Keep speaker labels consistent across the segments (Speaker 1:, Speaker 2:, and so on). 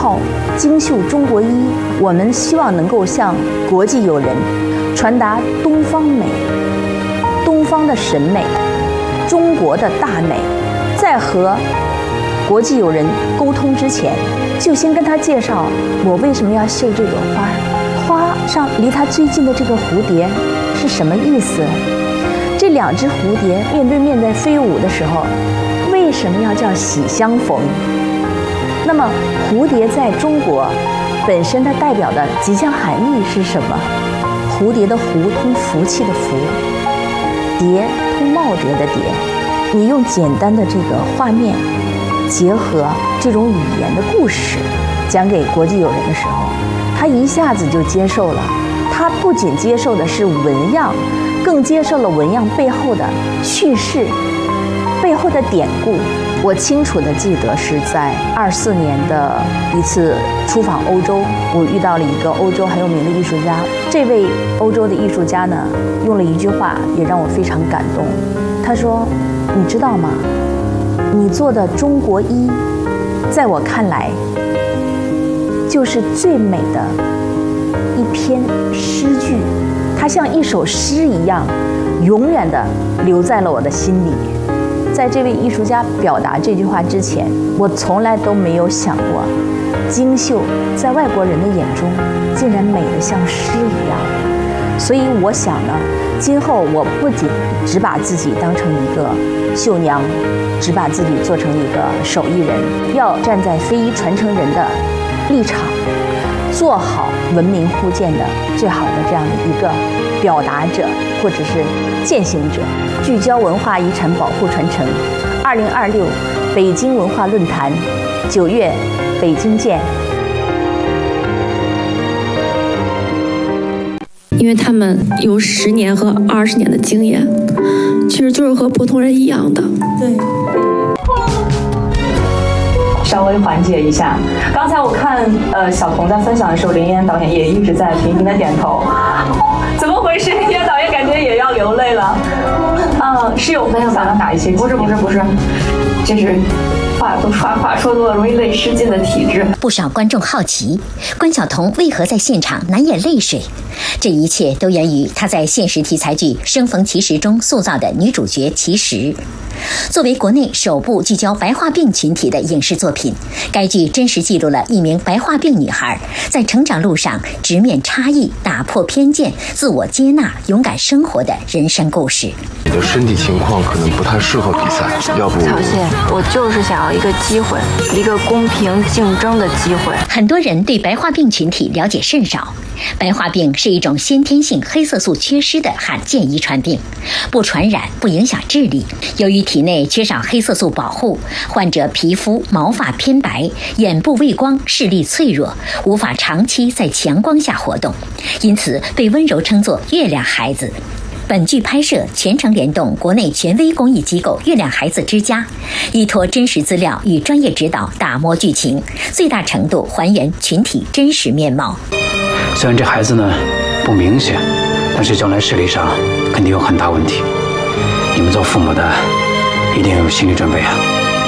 Speaker 1: 靠精绣中国衣，我们希望能够向国际友人传达东方美、东方的审美、中国的大美。在和国际友人沟通之前，就先跟他介绍我为什么要绣这朵花，花上离他最近的这个蝴蝶是什么意思？这两只蝴蝶面对面在飞舞的时候，为什么要叫喜相逢？那么蝴蝶在中国本身它代表的吉祥含义是什么？蝴蝶的蝴通福气的福，蝶通耄耋的蝶。你用简单的这个画面结合这种语言的故事讲给国际友人的时候，他一下子就接受了。他不仅接受的是纹样，更接受了纹样背后的叙事、背后的典故。我清楚地记得是在24年的一次出访欧洲，我遇到了一个欧洲很有名的艺术家。这位欧洲的艺术家呢，用了一句话也让我非常感动。他说：“你知道吗？你做的中国衣，在我看来，就是最美的一篇诗句，它像一首诗一样，永远地留在了我的心里。”在这位艺术家表达这句话之前，我从来都没有想过，精绣在外国人的眼中竟然美得像诗一样。所以我想呢，今后我不仅只把自己当成一个绣娘，只把自己做成一个手艺人，要站在非遗传承人的立场，做好文明互鉴的最好的这样的一个表达者或者是践行者。聚焦文化遗产保护传承，2026北京文化论坛，9月北京见。
Speaker 2: 因为他们有10年和20年的经验，其实就是和普通人一样的。对。
Speaker 3: 稍微缓解一下。刚才我看小童在分享的时候，林嫣导演也一直在频频的点头。怎么回事？林嫣导演感觉也要流泪了。是有分享到哪一些？不是，这是话说多了容易泪失禁的体质。
Speaker 4: 不少观众好奇，关晓彤为何在现场难掩泪水？这一切都源于她在现实题材剧《生逢其时》中塑造的女主角其实。作为国内首部聚焦白化病群体的影视作品，该剧真实记录了一名白化病女孩在成长路上直面差异、打破偏见、自我接纳、勇敢生活的人生故事。
Speaker 5: 你的身体情况可能不太适合比赛，要不……
Speaker 6: 曹谢，我就是想要一个机会，一个公平竞争的机会。
Speaker 4: 很多人对白化病群体了解甚少。白化病是一种先天性黑色素缺失的罕见遗传病，不传染，不影响智力。由于体内缺少黑色素保护，患者皮肤毛发偏白，眼部畏光，视力脆弱，无法长期在强光下活动，因此被温柔称作月亮孩子。本剧拍摄全程联动国内权威公益机构月亮孩子之家，依托真实资料与专业指导打磨剧情，最大程度还原群体真实面貌。
Speaker 7: 虽然这孩子呢不明显，但是将来视力上肯定有很大问题。你们做父母的一定要有心理准备啊。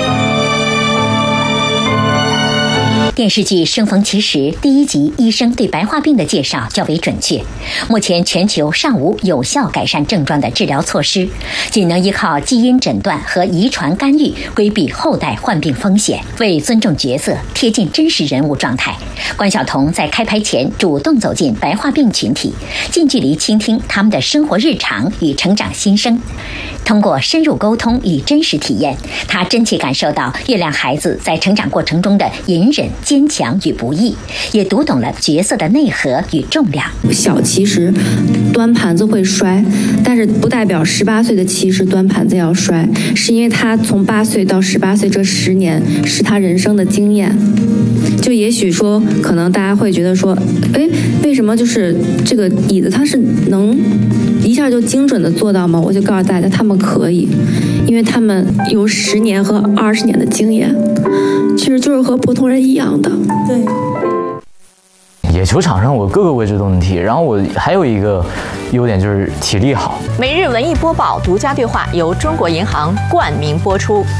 Speaker 4: 电视剧《生逢其时》第1集医生对白化病的介绍较为准确。目前全球尚无有效改善症状的治疗措施，仅能依靠基因诊断和遗传干预规避后代患病风险。为尊重角色，贴近真实人物状态，关晓彤在开拍前主动走进白化病群体，近距离倾听他们的生活日常与成长心声。通过深入沟通与真实体验，她真切感受到月亮孩子在成长过程中的隐忍、坚强与不易，也读懂了角色的内核与重量。
Speaker 2: 小其实端盘子会摔，但是不代表18岁的其实端盘子要摔，是因为他从8岁到18岁这10年是他人生的经验。就也许说，可能大家会觉得说，为什么就是这个椅子它是能一下就精准的做到吗？我就告诉大家，他们可以，因为他们有10年和20年的经验，其实就是和普通人一样的。对。
Speaker 8: 野球场上我各个位置都能踢，然后我还有一个优点就是体力好。
Speaker 9: 每日文艺播报独家对话由中国银行冠名播出。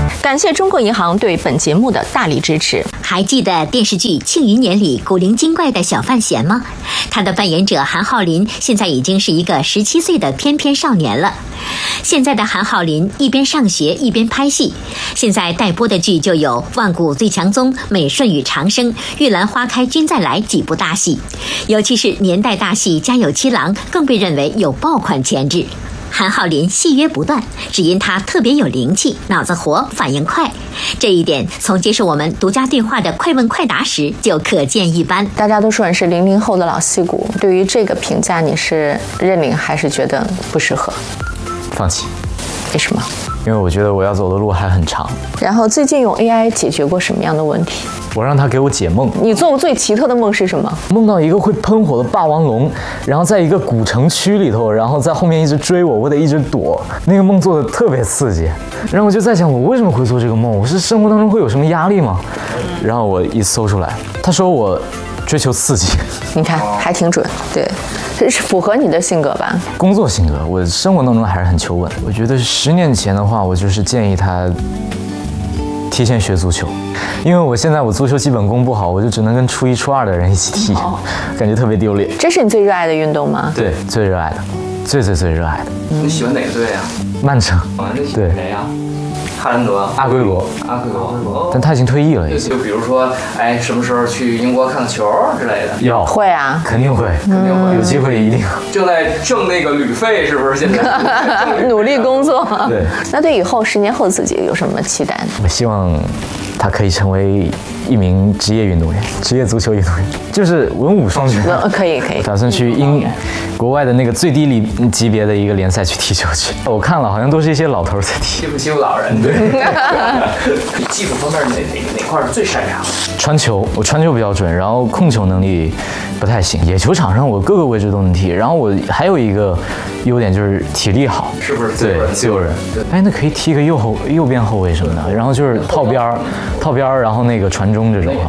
Speaker 9: 感谢中国银行对本节目的大力支持。
Speaker 4: 还记得电视剧《庆余年》里古灵精怪的小范闲吗？他的扮演者韩浩林现在已经是一个17岁的翩翩少年了。现在的韩浩林一边上学一边拍戏，现在待播的剧就有《万古最强宗》《美顺与长生》《玉兰花开君再来》几部大戏，尤其是年代大戏《家有七郎》更被认为有爆款潜质。韩浩林戏约不断，只因他特别有灵气，脑子活，反应快。这一点从接受我们独家对话的快问快答时就可见一斑。
Speaker 9: 大家都说你是00后的老戏骨，对于这个评价，你是认领还是觉得不适合？
Speaker 8: 放弃。
Speaker 9: 为什么？
Speaker 8: 因为我觉得我要走的路还很长。
Speaker 9: 然后最近用 AI 解决过什么样的问题？
Speaker 8: 我让他给我解梦。
Speaker 9: 你做过最奇特的梦是什么？
Speaker 8: 梦到一个会喷火的霸王龙，然后在一个古城区里头，然后在后面一直追我，我得一直躲。那个梦做的特别刺激，然后我就在想，我为什么会做这个梦？我是生活当中会有什么压力吗？然后我一搜出来，他说我追求刺激。
Speaker 9: 你看还挺准，对，这是符合你的性格吧？
Speaker 8: 工作性格，我生活当中还是很求稳。我觉得10年前的话，我就是建议他提前学足球，因为我现在足球基本功不好，我就只能跟初1、初2的人一起踢，感觉特别丢脸。
Speaker 9: 这是你最热爱的运动吗？
Speaker 8: 对，最热爱的，最热爱的。
Speaker 10: 你喜欢哪个队啊？
Speaker 8: 曼城。
Speaker 10: 对，谁呀？哈兰德、
Speaker 8: 阿圭罗，但他已经退役了。
Speaker 10: 就比如说，哎，什么时候去英国看个球之类的？
Speaker 8: 要
Speaker 9: 会啊，
Speaker 8: 肯定会，有机会一定。
Speaker 10: 正在挣那个旅费，是不是？现在
Speaker 9: 努力工作。
Speaker 8: 对。
Speaker 9: 那对以后10年后自己有什么期待呢？
Speaker 8: 我希望他可以成为一名职业运动员，职业足球运动员，就是文武双全。
Speaker 9: 可以。
Speaker 8: 打算去国外的那个最低级别的一个联赛去踢球去。我看了，好像都是一些老头在踢。
Speaker 10: 欺负老人。对。技术方面哪块是最擅长的？
Speaker 8: 传球，我传球比较准，然后控球能力不太行。野球场上我各个位置都能踢，然后我还有一个优点就是体力好，
Speaker 10: 是不是？
Speaker 8: 对，自由人。哎，那可以踢个右边后卫什么的，然后就是套边儿，然后那个传中这种。